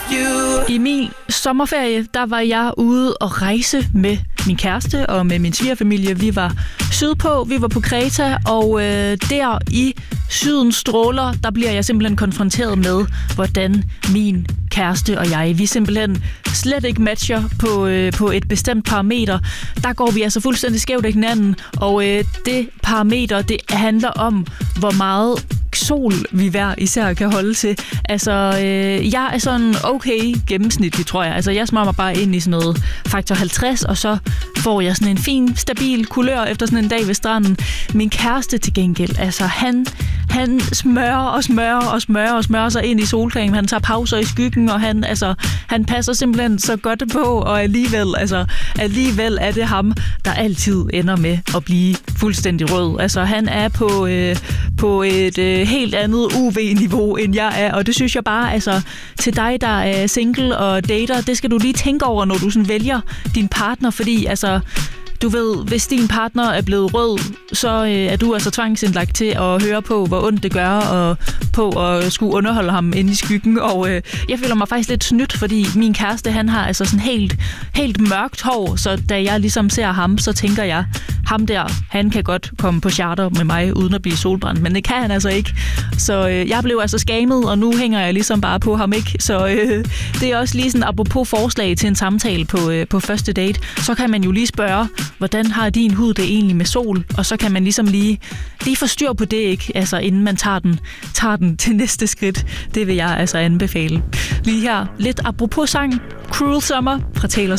I min sommerferie, der var jeg ude og rejse med min kæreste og med min svigerfamilie. Vi var sydpå, vi var på Kreta, og der i sydens stråler, der bliver jeg simpelthen konfronteret med, hvordan min kæreste og jeg, vi simpelthen slet ikke matcher på et bestemt parameter. Der går vi altså fuldstændig skævt af hinanden, og det parameter, det handler om, hvor meget sol vi hver især kan holde til. Altså, jeg er sådan okay gennemsnitlig, tror jeg. Altså, jeg smører mig bare ind i sådan noget faktor 50, og så får jeg sådan en fin, stabil kulør efter sådan en dag ved stranden. Min kæreste til gengæld, altså, han smører sig ind i solcreme. Han tager pauser i skyggen, og han passer simpelthen så godt på, og alligevel er det ham, der altid ender med at blive fuldstændig rød. Altså, han er på et helt andet UV-niveau, end jeg er, og det synes jeg bare, altså, til dig, der er single og dater, det skal du lige tænke over, når du sådan vælger din partner, fordi, altså, du ved, hvis din partner er blevet rød, så er du altså tvangsindlagt til at høre på, hvor ondt det gør, og på at skulle underholde ham inde i skyggen. Og jeg føler mig faktisk lidt snydt, fordi min kæreste, han har altså sådan helt mørkt hår, så da jeg ligesom ser ham, så tænker jeg, ham der, han kan godt komme på charter med mig, uden at blive solbrændt, men det kan han altså ikke. Så jeg blev altså skammet, og nu hænger jeg ligesom bare på ham, ikke? Så det er også lige sådan, apropos forslag til en samtale på første date, så kan man jo lige spørge, hvordan har din hud det egentlig med sol? Og så kan man ligesom lige få styr på det, ikke? Altså, inden man tager den til næste skridt. Det vil jeg altså anbefale. Lige her, lidt apropos sang, Cruel Summer fra Taylor